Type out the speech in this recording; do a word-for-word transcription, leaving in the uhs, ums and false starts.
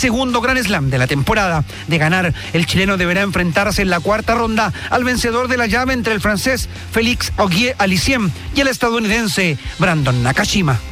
segundo Grand Slam de la temporada. De ganar, el chileno deberá enfrentarse en la cuarta ronda al vencedor de la llave entre el francés Félix Auger-Aliassime y el estadounidense Brandon Nakashima.